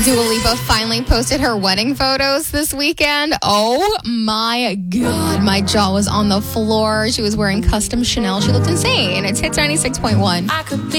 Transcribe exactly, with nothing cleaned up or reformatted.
Dua Lipa finally posted her wedding photos this weekend. Oh my God, my jaw was on the floor. She was wearing custom Chanel. She looked insane. It's Hits ninety-six point one.